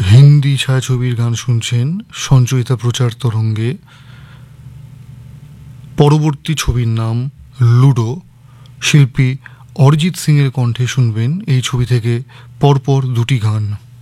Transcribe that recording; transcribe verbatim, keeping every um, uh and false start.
হিন্দি ছায়াছবির গান শুনছেন সঞ্চয়িতা প্রচার তরঙ্গে। পরবর্তী ছবির নাম লুডো। শিল্পী অরিজিৎ সিংয়ের কণ্ঠে শুনবেন এই ছবি থেকে পরপর দুটি গান।